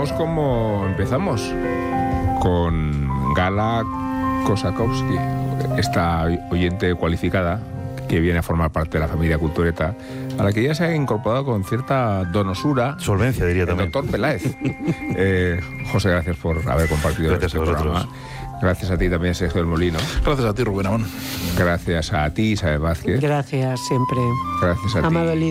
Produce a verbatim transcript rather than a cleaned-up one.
terminamos como empezamos, con Gala Kosakowski, esta oyente cualificada que viene a formar parte de la familia Cultureta, a la que ya se ha incorporado con cierta donosura. Solvencia, diría el también. doctor Peláez. eh, José, gracias por haber compartido gracias este a vosotros. programa. Gracias a ti también, Sergio del Molino. Gracias a ti, Rubén Amón. Gracias a ti, Isabel Vázquez. Gracias siempre. Gracias a ti. Amado